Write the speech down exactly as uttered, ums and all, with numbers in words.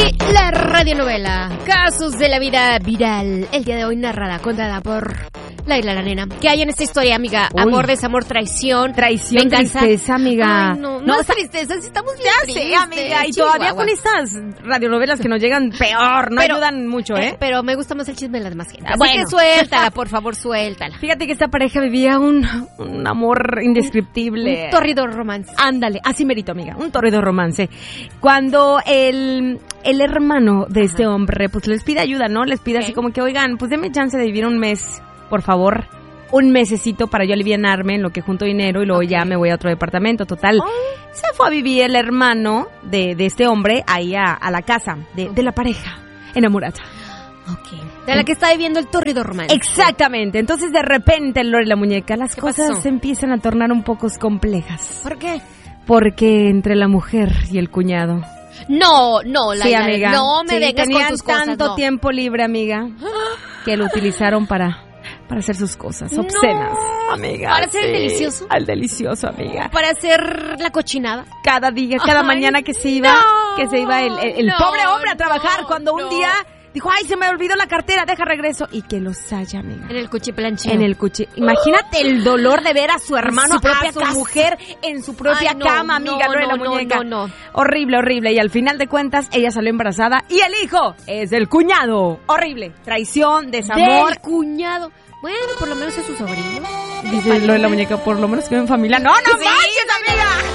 Y la radionovela Casos de la Vida Viral, el día de hoy narrada, contada por Laila la nena. ¿Qué hay en esta historia, amiga? Uy. Amor, desamor, traición, Traición, venganza. tristeza, amiga. Ay, no, no, No, es tristeza, sí estamos bien Ya tristes, sé, amiga, y todavía Chihuahua. con estas radionovelas que nos llegan peor, no Pero, ayudan mucho, ¿eh? Eh, Pero me gusta más el chisme de las demás gente. Ah, Así bueno. que suéltala, por favor, suéltala. Fíjate que esta pareja vivía un, un amor indescriptible. Un torrido romance. Ándale, así merito, amiga, un torrido romance. Cuando el, el hermano de este hombre, pues les pide ayuda, ¿no? Les pide Ok. así como que, oigan, pues denme chance de vivir un mes, por favor. Un mesecito para yo alivianarme en lo que junto dinero y luego Ok. ya me voy a otro departamento. Total, se fue a vivir el hermano de, de este hombre ahí a, a la casa de, de la pareja enamorada. Ok. De la que está viviendo el torrido romance. Exactamente. Entonces, de repente, Lore la muñeca, las ¿Qué cosas pasó? se empiezan a tornar un poco complejas. ¿Por qué? Porque entre la mujer y el cuñado. No, no, Sí, Laila, amiga. no me Sí, vengas con tenían tus cosas, tanto no. tiempo libre, amiga, que lo utilizaron para, para hacer sus cosas obscenas, No. amiga. ¿Para hacer el sí. delicioso? Al delicioso, amiga. Para hacer la cochinada. Cada día, cada Ay, mañana que se iba, no, que se iba el, el- el no, pobre hombre a trabajar, no, cuando un no. día dijo, ay, se me olvidó la cartera, deja regreso, y que los haya, amiga. En el cuchiplancheo. En el cuchillo. Imagínate el dolor de ver a su hermano, su propia a su casa. mujer en su propia Ay, no, cama, amiga, no, no, de la no, no, muñeca. no, no. Horrible, horrible. Y al final de cuentas, ella salió embarazada y el hijo es del cuñado. Horrible. Traición, desamor. Del cuñado. Bueno, por lo menos es su sobrino. Dice lo de la muñeca, por lo menos que en familia. No, no Sí, manches, amiga.